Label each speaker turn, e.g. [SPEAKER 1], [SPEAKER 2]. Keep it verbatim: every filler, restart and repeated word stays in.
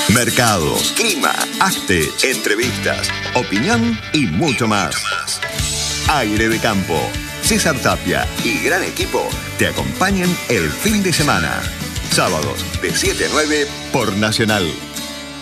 [SPEAKER 1] Mercados, clima, arte, entrevistas, opinión y mucho más. Aire de Campo. César Tapia y gran equipo te acompañan el fin de semana. Sábados de siete a nueve por Nacional.